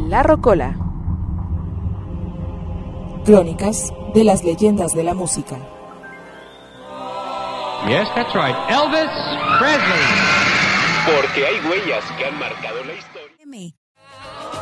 La Rocola. Crónicas de las leyendas de la música. Yes, that's right. Elvis Presley. Porque hay huellas que han marcado la historia.